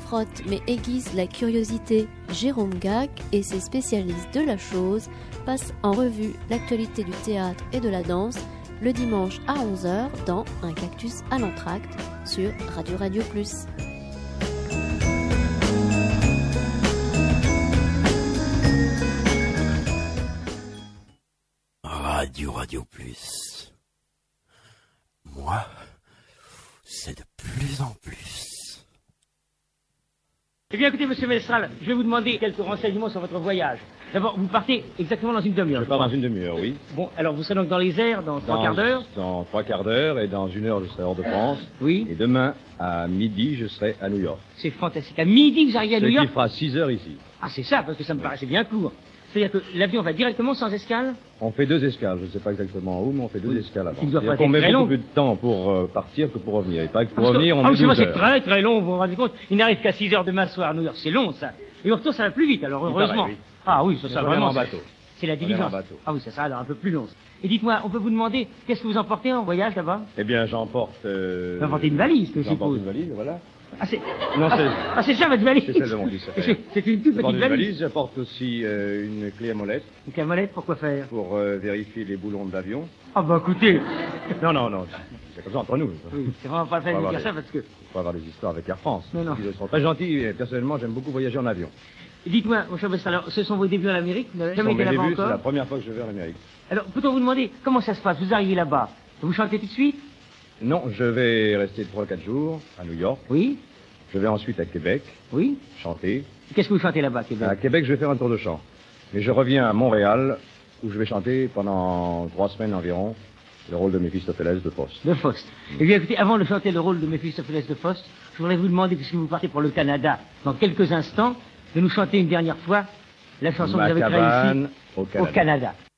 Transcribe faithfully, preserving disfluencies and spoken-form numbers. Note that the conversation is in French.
frotte mais aiguise la curiosité, Jérôme Gac et ses spécialistes de la chose passent en revue l'actualité du théâtre et de la danse le dimanche à onze heures dans Un cactus à l'entracte sur Radio Radio Plus. Radio Radio Plus. Moi, c'est de plus en plus. Eh bien, écoutez, monsieur Mestral, je vais vous demander quelques renseignements sur votre voyage. D'abord, vous partez exactement dans une demi-heure. Je pars dans une demi-heure, oui. Bon, alors vous serez donc dans les airs dans trois Dans- quarts d'heure. Dans trois quarts d'heure, et dans une heure, je serai hors de France. Oui. Et demain, à midi, je serai à New York. C'est fantastique. À midi, vous arrivez à Ce New York. qui fera six heures ici. Ah, c'est ça, parce que ça me paraissait bien court. C'est-à-dire que l'avion va directement sans escale. On fait deux escales, je ne sais pas exactement où, mais on fait deux Oui. escales avant. Qui ne doit pas C'est-à-dire qu'on être met très beaucoup long. plus de temps pour euh, partir que pour revenir. Et pas que pour Parce que- revenir, on ah, met oui, c'est vrai, douze c'est heures. très très long, vous vous rendez compte. Il n'arrive qu'à six heures demain soir à New York. C'est long, ça. Et au retour, ça va plus vite, alors Il heureusement. paraît, oui. Ah oui, ça, ça On revient vraiment. en ça- bateau. C'est la On revient diligence. en bateau. Ah oui, ça sera alors un peu plus long. Et dites-moi, on peut vous demander, qu'est-ce que vous emportez en voyage là-bas? Eh bien, j'emporte... Euh... Vous emportez une valise, que je J'emporte suppose. une valise, voilà. Ah, c'est... Non, ah, c'est... ah, c'est ça, votre valise? C'est celle de mon fils. C'est c'est une toute J'apporte petite une valise. valise, j'apporte aussi euh, une clé à molette Une camonnette, pourquoi faire? pour euh, vérifier les boulons de l'avion. Ah bah écoutez, Non, non, non, c'est comme ça entre nous. oui, c'est vraiment pas la peine On de va dire voir ça parce que... Il faut avoir des histoires avec Air France. Non, non. Ils sont très gentils et personnellement, j'aime beaucoup voyager en avion. Dites-moi, mon cher Bessin, alors, ce sont vos débuts en Amérique? Vous n'avez Ce jamais sont été mes là-bas débuts, c'est encore? la première fois que je vais en Amérique. Alors, peut-on vous demander, comment ça se passe? Vous arrivez là-bas, vous chantez tout de suite? Non, je vais rester trois ou quatre jours à New York. Oui, Je vais ensuite à Québec oui. chanter. Qu'est-ce que vous chantez là-bas, Québec? À Québec, je vais faire un tour de chant. Et je reviens à Montréal où je vais chanter pendant trois semaines environ le rôle de Méphistophélès de Faust. De Faust. Eh bien, écoutez, avant de chanter le rôle de Méphistophélès de Faust, je voudrais vous demander, puisque vous partez pour le Canada dans quelques instants, de nous chanter une dernière fois la chanson Ma que vous avez créée cabane ici, au Canada. au Canada.